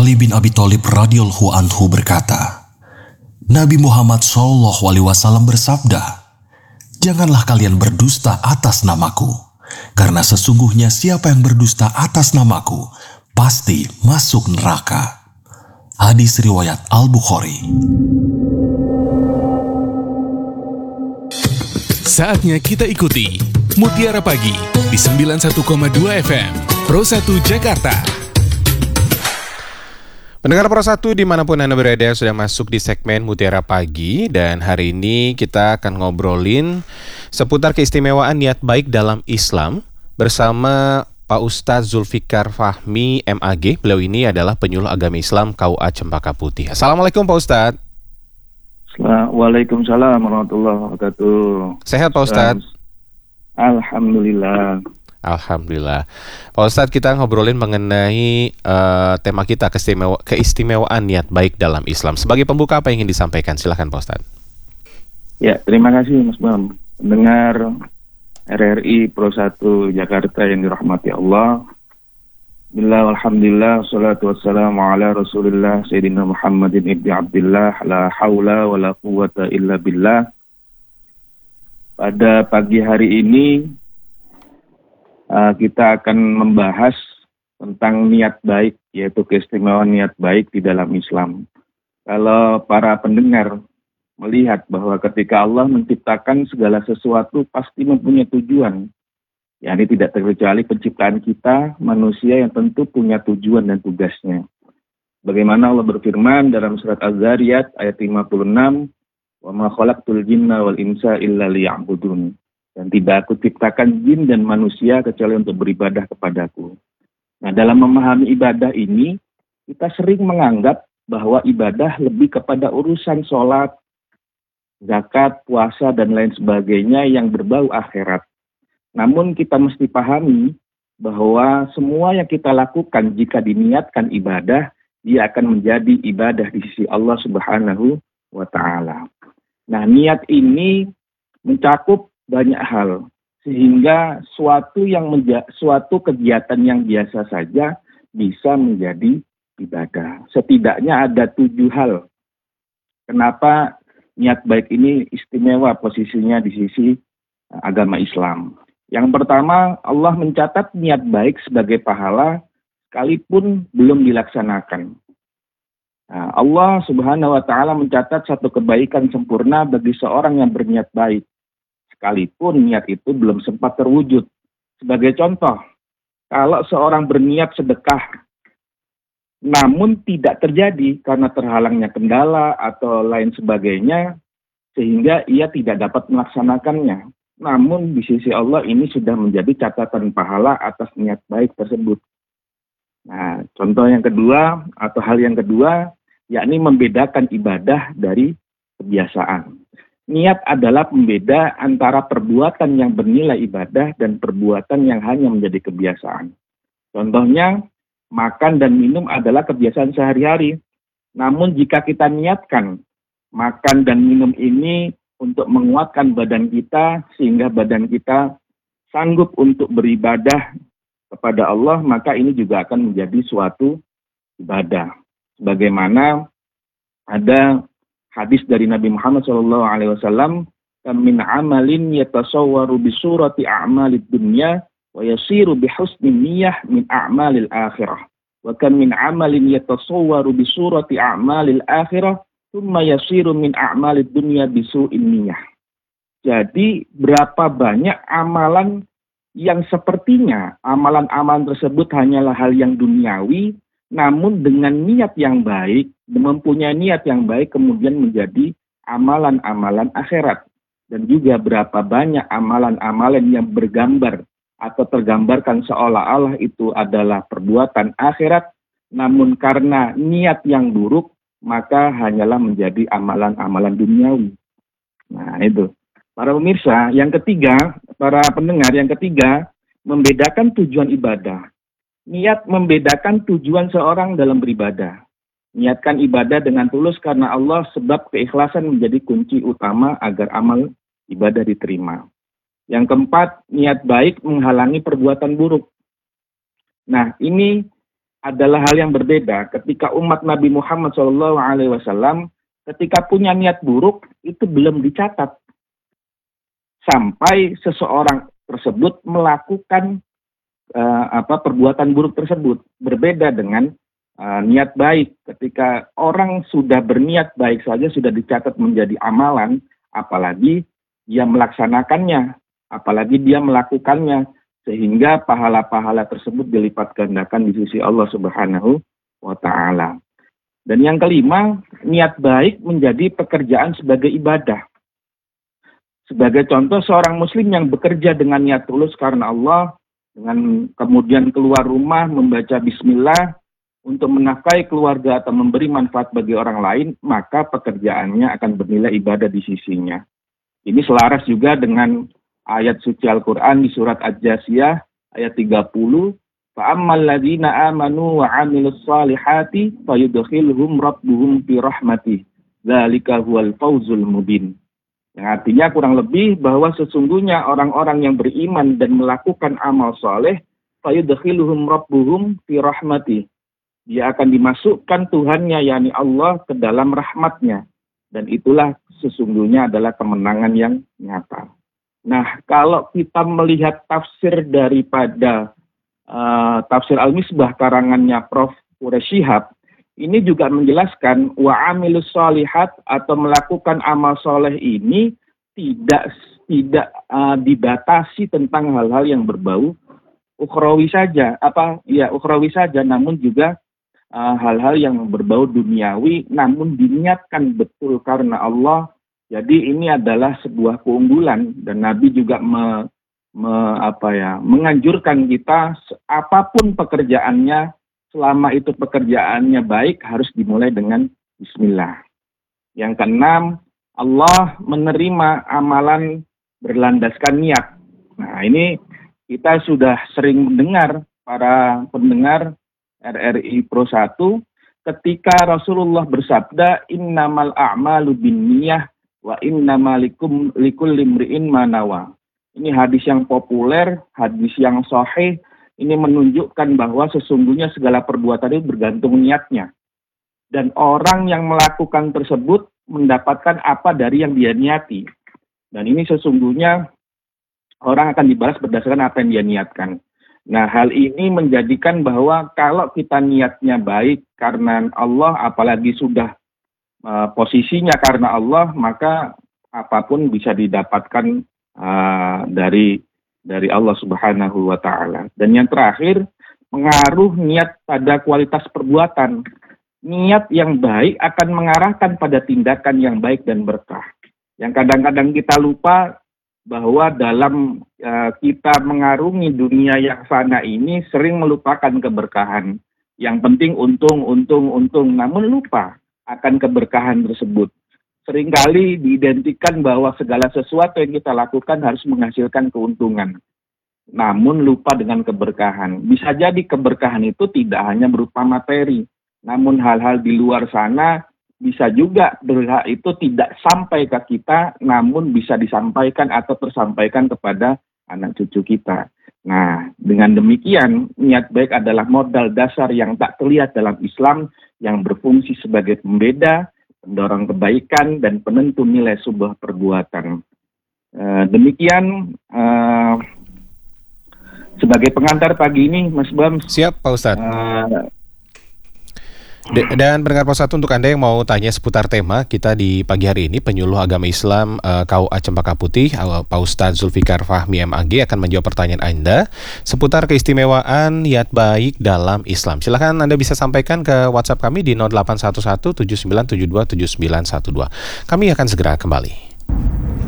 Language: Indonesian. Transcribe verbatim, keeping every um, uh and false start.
Ali bin Abi Thalib radhiyallahu anhu berkata, Nabi Muhammad shallallahu alaihi wasallam bersabda, "Janganlah kalian berdusta atas namaku, karena sesungguhnya siapa yang berdusta atas namaku, pasti masuk neraka." Hadis riwayat Al-Bukhari. Saatnya kita ikuti Mutiara Pagi di sembilan puluh satu koma dua F M, Pro satu Jakarta. Pendengar Pro satu dimanapun Anda berada, sudah masuk di segmen Mutiara Pagi. Dan hari ini kita akan ngobrolin seputar keistimewaan niat baik dalam Islam bersama Pak Ustadz Zulfikar Fahmi M A G. Beliau ini adalah penyuluh agama Islam K U A Cempaka Putih. Assalamualaikum Pak Ustadz. Waalaikumsalam warahmatullahi wabarakatuh. Sehat Pak Ustadz? Alhamdulillah. Alhamdulillah. Pak Ustadz, kita ngobrolin mengenai uh, tema kita keistimewa, keistimewaan niat baik dalam Islam. Sebagai pembuka, apa yang ingin disampaikan? Silakan Pak Ustadz. Ya, terima kasih Mas Bam. Pendengar R R I Pro satu Jakarta yang dirahmati Allah. Bismillah, alhamdulillah, salatu wassalamu ala rasulillah Sayyidina Muhammadin ibni Abdillah, la hawla wa la quwwata illa billah. Pada pagi hari ini uh, kita akan membahas tentang niat baik, yaitu keistimewaan niat baik di dalam Islam. Kalau para pendengar melihat bahwa ketika Allah menciptakan segala sesuatu pasti mempunyai tujuan. Ya, ini tidak terkecuali penciptaan kita, manusia yang tentu punya tujuan dan tugasnya. Bagaimana Allah berfirman dalam surat Az-Zariyat ayat lima puluh enam, "Wa ma khalaqtul jinna wal insa illa liya'budun." Dan tidak aku ciptakan jin dan manusia kecuali untuk beribadah kepadaku. Nah, dalam memahami ibadah ini, kita sering menganggap bahwa ibadah lebih kepada urusan sholat, zakat, puasa, dan lain sebagainya yang berbau akhirat. Namun kita mesti pahami bahwa semua yang kita lakukan jika diniatkan ibadah, dia akan menjadi ibadah di sisi Allah Subhanahu wa Ta'ala. Nah, niat ini mencakup banyak hal, sehingga suatu yang menja- suatu kegiatan yang biasa saja bisa menjadi ibadah. Setidaknya ada tujuh hal. Kenapa niat baik ini istimewa posisinya di sisi agama Islam? Yang pertama, Allah mencatat niat baik sebagai pahala sekalipun belum dilaksanakan. Nah, Allah Subhanahu wa Ta'ala mencatat satu kebaikan sempurna bagi seorang yang berniat baik, sekalipun niat itu belum sempat terwujud. Sebagai contoh, kalau seorang berniat sedekah, namun tidak terjadi karena terhalangnya kendala atau lain sebagainya, sehingga ia tidak dapat melaksanakannya. Namun di sisi Allah ini sudah menjadi catatan pahala atas niat baik tersebut. Nah, contoh yang kedua atau hal yang kedua, yakni membedakan ibadah dari kebiasaan. Niat adalah pembeda antara perbuatan yang bernilai ibadah dan perbuatan yang hanya menjadi kebiasaan. Contohnya, makan dan minum adalah kebiasaan sehari-hari. Namun jika kita niatkan makan dan minum ini untuk menguatkan badan kita, sehingga badan kita sanggup untuk beribadah kepada Allah, maka ini juga akan menjadi suatu ibadah. Sebagaimana ada hadis dari Nabi Muhammad shallallahu alaihi wasallam, "Min amalin yatasawwaru bi surati a'malid dunya wa yasiru bi husni niyyah min a'malil akhirah. Wa kam min amalin yatasawwaru bi surati a'malil akhirah tsumma yasiru min a'malid dunya bisu'in niyyah." Jadi berapa banyak amalan yang sepertinya amalan-amalan tersebut hanyalah hal yang duniawi, namun dengan niat yang baik, mempunyai niat yang baik kemudian menjadi amalan-amalan akhirat. Dan juga berapa banyak amalan-amalan yang bergambar atau tergambarkan seolah-olah itu adalah perbuatan akhirat, namun karena niat yang buruk, maka hanyalah menjadi amalan-amalan duniawi. Nah, itu. Para pemirsa, yang ketiga, para pendengar, yang ketiga, membedakan tujuan ibadah. Niat membedakan tujuan seorang dalam beribadah. Niatkan ibadah dengan tulus karena Allah, sebab keikhlasan menjadi kunci utama agar amal ibadah diterima. Yang keempat, niat baik menghalangi perbuatan buruk. Nah, ini adalah hal yang berbeda. Ketika umat Nabi Muhammad shallallahu alaihi wasallam ketika punya niat buruk itu belum dicatat sampai seseorang tersebut melakukan uh, apa perbuatan buruk tersebut. Berbeda dengan uh, niat baik. Ketika orang sudah berniat baik saja sudah dicatat menjadi amalan, apalagi dia melaksanakannya, apalagi dia melakukannya, sehingga pahala-pahala tersebut dilipat gandakan di sisi Allah Subhanahu wa Ta'ala. Dan yang kelima, niat baik menjadi pekerjaan sebagai ibadah. Sebagai contoh, seorang muslim yang bekerja dengan niat tulus karena Allah, dengan kemudian keluar rumah membaca bismillah untuk menafkahi keluarga atau memberi manfaat bagi orang lain, maka pekerjaannya akan bernilai ibadah di sisinya. Ini selaras juga dengan ayat suci Al-Quran di surat Al-Jasiyah ayat tiga puluh. فَأَمَّا الَّذِينَ آمَنُوا وَعَمِلُوا الصَّالِحَاتِ فَيُدْخِلُهُمْ رَبُّهُمْ فِي رَحْمَتِهِ ذَلِكَ هُوَ الْفَوْزُ الْمُبِينُ. Yang artinya kurang lebih bahwa sesungguhnya orang-orang yang beriman dan melakukan amal soleh, فَيُدْخِلُهُمْ رَبُّهُمْ فِي رَحْمَتِهِ. Dia akan dimasukkan Tuhannya, yakni Allah, ke dalam rahmatnya. Dan itulah sesungguhnya adalah kemenangan yang nyata. Nah, kalau kita melihat tafsir daripada Uh, tafsir Al-Misbah karangannya Profesor Quraish Shihab, ini juga menjelaskan wa amilus sholihat atau melakukan amal soleh ini tidak tidak uh, dibatasi tentang hal-hal yang berbau ukhrawi saja, apa ya ukhrawi saja, namun juga uh, hal-hal yang berbau duniawi, namun diniatkan betul karena Allah. Jadi ini adalah sebuah keunggulan, dan Nabi juga me Me, apa ya, menganjurkan kita apapun pekerjaannya, selama itu pekerjaannya baik, harus dimulai dengan bismillah. Yang keenam, Allah menerima amalan berlandaskan niat. Nah, ini kita sudah sering mendengar para pendengar R R I Pro satu ketika Rasulullah bersabda innamal a'malu binniyah wa innamalikum likulli imri'in ma nawa. Ini hadis yang populer, hadis yang sahih, ini menunjukkan bahwa sesungguhnya segala perbuatan itu bergantung niatnya. Dan orang yang melakukan tersebut mendapatkan apa dari yang dia niati. Dan ini sesungguhnya orang akan dibalas berdasarkan apa yang dia niatkan. Nah, hal ini menjadikan bahwa kalau kita niatnya baik karena Allah, apalagi sudah uh, posisinya karena Allah, maka apapun bisa didapatkan Uh, dari dari Allah Subhanahu wa Ta'ala. Dan yang terakhir, pengaruh niat pada kualitas perbuatan. Niat yang baik akan mengarahkan pada tindakan yang baik dan berkah. Yang kadang-kadang kita lupa bahwa dalam uh, kita mengarungi dunia yang fana ini sering melupakan keberkahan. Yang penting untung, untung, untung, namun lupa akan keberkahan tersebut. Seringkali diidentikan bahwa segala sesuatu yang kita lakukan harus menghasilkan keuntungan. Namun lupa dengan keberkahan. Bisa jadi keberkahan itu tidak hanya berupa materi. Namun hal-hal di luar sana bisa juga berhak itu tidak sampai ke kita, namun bisa disampaikan atau tersampaikan kepada anak cucu kita. Nah, dengan demikian, niat baik adalah modal dasar yang tak terlihat dalam Islam, yang berfungsi sebagai pembeda, pendorong kebaikan, dan penentu nilai sebuah perbuatan. Uh, demikian uh, sebagai pengantar pagi ini, Mas Bam. Siap, Pak Ustadz. Uh, D- dan pendengar Pos satu, untuk Anda yang mau tanya seputar tema kita di pagi hari ini, penyuluh agama Islam uh, K U A Cempaka Putih, uh, Pak Ustadz Zulfikar Fahmi M A G akan menjawab pertanyaan Anda seputar keistimewaan niat baik dalam Islam. Silakan Anda bisa sampaikan ke WhatsApp kami di nol delapan satu satu tujuh sembilan tujuh dua tujuh sembilan satu dua. Kami akan segera kembali.